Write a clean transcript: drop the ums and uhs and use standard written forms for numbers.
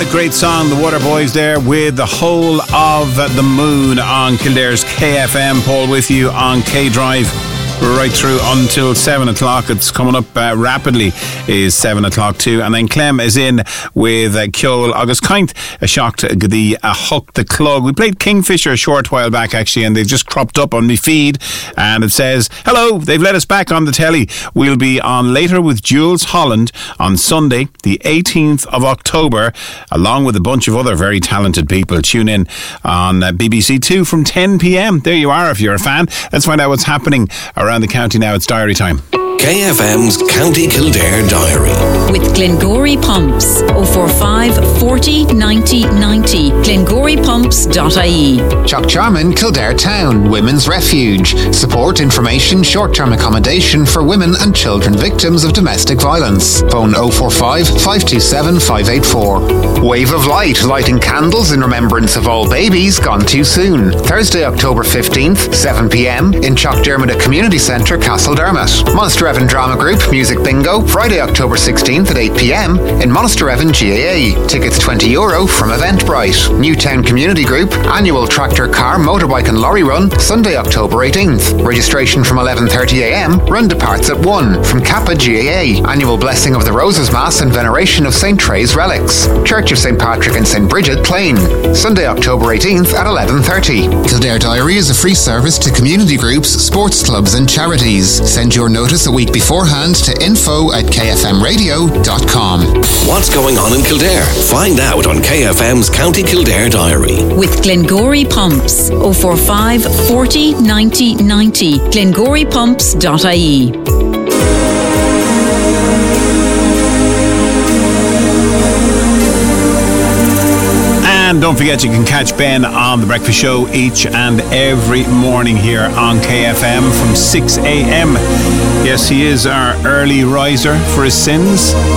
What a great song, the Waterboys there with The Whole of the Moon on Kildare's KFM. Paul with you on K-Drive right through until 7 o'clock. It's coming up rapidly, is 7 o'clock too. And then Clem is in with Kjol Agus Kaint, a shocked the Huck the Clug. We played Kingfisher a short while back actually, and they've just cropped up on my feed, and it says, hello, they've let us back on the telly. We'll be on later with Jules Holland on Sunday, the 18th of October, along with a bunch of other very talented people. Tune in on BBC 2 from 10 p.m. There you are if you're a fan. Let's find out what's happening around the county now. It's diary time. KFM's County Kildare Diary. With Glengory Pumps. 045 40 90 90. GlengoryPumps.ie. Chuck Charman, Kildare Town, Women's Refuge. Support, information, short-term accommodation for women and children victims of domestic violence. Phone 045 527 584. Wave of Light, lighting candles in remembrance of all babies gone too soon. Thursday, October 15th, 7 p.m. in Chuck Dermot Community Centre, Castledermot. Monster Evan Drama Group, Music Bingo, Friday, October 16th at 8 p.m. in Monster Evan GAA. Tickets €20 from Eventbrite. Newtown Community Group, annual tractor, car, motorbike and lorry run, Sunday, October 18th. Registration from 11:30 a.m. Run departs at 1 from Kappa GAA. Annual Blessing of the Roses Mass and veneration of St. Trey's relics. Church of St. Patrick and St. Bridget, Plain. Sunday, October 18th at 11:30. Kildare Diary is a free service to community groups, sports clubs and charities. Send your notice a week beforehand to info@kfmradio.com. What's going on in Kildare? Find out on KFM's County Kildare Diary. With Glengory Pumps. 045 40 90 90. GlengoryPumps.ie. And don't forget, you can catch Ben on The Breakfast Show each and every morning here on KFM from 6 a.m. Yes, he is our early riser for his sins.